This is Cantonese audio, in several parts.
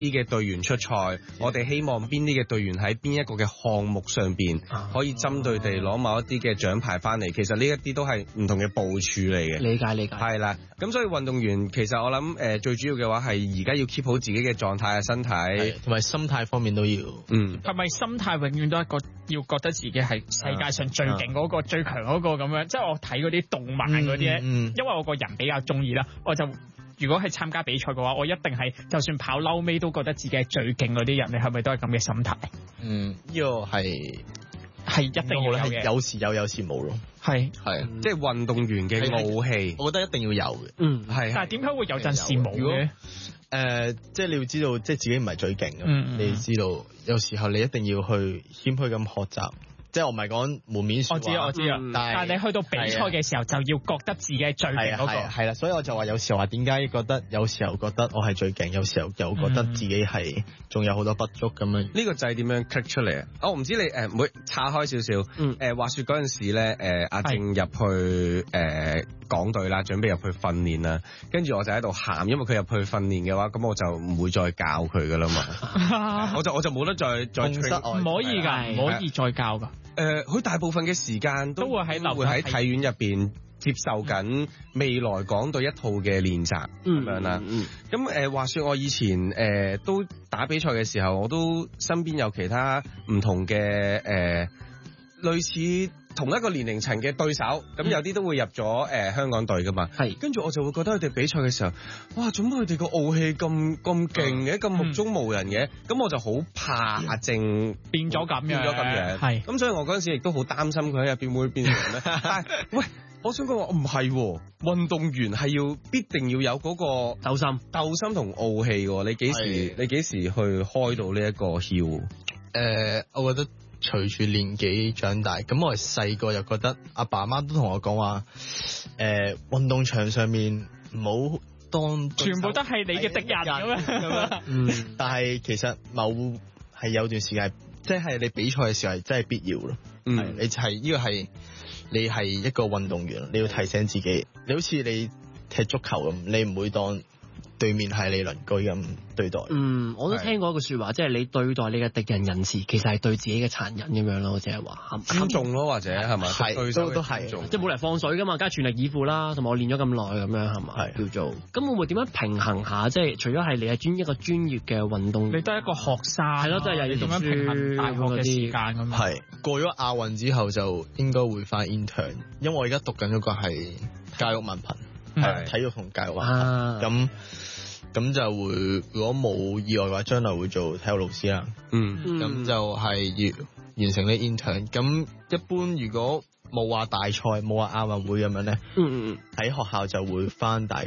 啲嘅隊員出賽，我哋希望邊啲嘅隊員喺邊一個嘅項目上邊可以針對地攞某一啲嘅獎牌翻嚟。其實呢一啲都係唔同嘅部署嚟嘅。 理解。 係啦，咁所以運動員其實我諗最主要嘅話係而家要 keep 好自己嘅狀態啊、身體同埋心態方面都要。 係咪心態永遠都係一個要覺得自己係世界上最勁嗰個、最強嗰個咁樣？即係我睇嗰啲動漫嗰啲咧，因為我個人比較中意啦，我就如果係參加比賽嘅話，我一定係就算跑嬲尾都覺得自己係最勁嗰啲人。你係咪都係咁嘅心態？ 呢個係一定要有嘅， 有時有，有時冇咯。 係即係運動員嘅傲氣， 我覺得一定要有嘅。 係。 但係點解會有陣時冇嘅？ 即係你要知道，即係自己唔係最勁嘅。你知道有時候你一定要去謙虛咁學習。即係我唔係講門面說話， 我知啊。但係你去到比賽嘅時候，就要覺得自己係最勁嗰個。 係啦，所以我就話有時候話點解覺得有時候覺得我係最勁，有時候又覺得自己係仲有好多不足咁樣。 呢個就係點樣 click 出嚟啊？我唔知你唔會岔開少少。話說嗰陣時咧，阿正入去港隊啦，準備入去訓練啦，跟住我就喺度喊，因為佢入去訓練嘅話，咁我就唔會再教佢噶啦嘛。我就冇得再唔可以㗎，唔可以再教㗎。 佢大部分嘅時間都會喺體院入邊接受緊未來港隊一套嘅練習咁樣啦。咁話說我以前都打比賽嘅時候，我都身邊有其他唔同嘅類似同一個年齡層嘅對手，咁有啲都會入咗香港隊噶嘛。跟住我就會覺得佢哋比賽嘅時候，哇！做乜佢哋個傲氣咁勁嘅，咁目中無人嘅？咁我就好怕阿正變咗咁樣。係。 咁所以我嗰陣時亦都好擔心佢喺入邊會變成咩？但係喂，我想講話唔係喎，運動員係必定要有嗰個鬥心同傲氣喎。你幾時去開到呢一個竅？ 我覺得隨住年紀長大，咁我係細個又覺得阿爸媽都同我講話，運動場上面唔好當全部都係你嘅敵人咁樣。 但係其實係有段時間，即係你比賽嘅時候係真係必要咯。你你係一個運動員，你要提醒自己，你好似你踢足球咁，你唔會當對面係你鄰居咁對待。 我都聽過一句說話，即係你對待你嘅敵人仁慈，其實係對自己嘅殘忍咁樣咯，即係話尊重咯，或者係咪？ 都係，即係冇嚟放水噶嘛，梗係全力以赴啦，同埋我練咗咁耐咁樣係咪？叫做咁會唔會點樣平衡下？即係除咗係你係一個專業嘅運動員， 你都係一個學生，係咯， 即係又要點樣平衡大學嘅時間咁樣？ 係過咗亞運之後就應該會翻 intern， 因為我而家讀緊嗰個係教育文憑，係體育同教育文憑咁就會，如果冇意外嘅話，將來會做體育老師啦。咁就係要完成呢 intern。咁一般如果冇話大賽，冇話亞運會咁樣咧，喺學校就會翻大概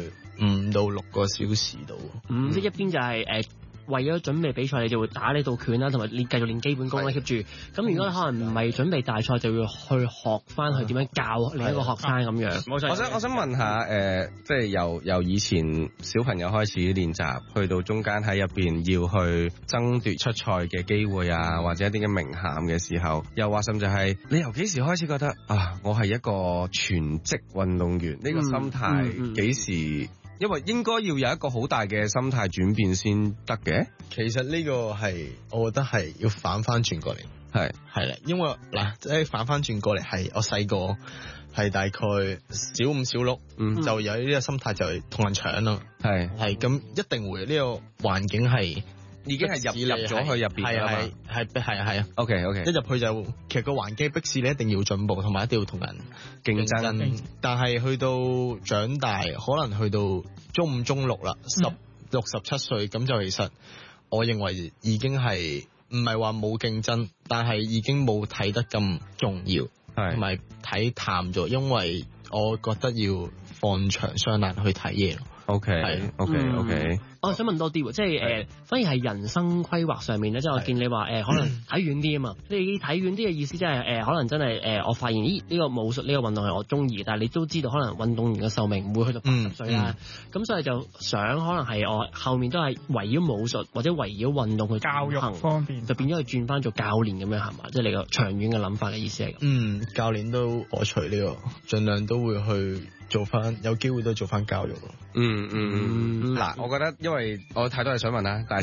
5到6個小時度。 即係一邊就係為咗準備比賽，你就會打呢道拳啦，同埋繼續練基本功啦 keep 住。咁如果可能唔係準備大賽，就要去學翻去點樣教另一個學生咁樣。 我想問下即係由以前小朋友開始練習，去到中間喺入邊要去爭奪出賽嘅機會啊，或者一啲嘅名銜嘅時候，又話甚至係你由幾時開始覺得我係一個全職運動員呢個心態幾時？因為應該要有一個好大嘅心態轉變先得嘅。 其實呢個係，我覺得係要反翻轉過嚟。係啦，因為即係反翻轉過嚟係我細個係大概小5小6，就有呢個心態就係同人搶咯。係咁一定會呢個環境係已經係入咗去入邊啦嘛。 係啊。OK， 一入去就其實個環境逼使你一定要進步，同埋一定要同人競爭。但係去到長大，可能去到中5中6啦，16、17歲咁就其實我認為已經係唔係話冇競爭，但係已經冇睇得咁重要，同埋睇淡咗，因為我覺得要放長雙眼去睇嘢咯。 OK。 我想問多啲喎，即係反而係人生規劃上面咧，即係我見你話可能睇遠啲啊嘛。你睇遠啲嘅意思即係可能真係我發現呢個武術呢個運動係我中意，但係你都知道可能運動員嘅壽命唔會去到80歲啦。咁所以就想可能係我後面都係圍繞武術或者圍繞運動去教育方面， 就變咗去轉翻做教練咁樣係嘛？即係你個長遠嘅諗法嘅意思係教練都我除呢個，盡量都會去做翻，有機會都做翻教育咯。 嗱，我覺得因為我太多嘢想問啦，但係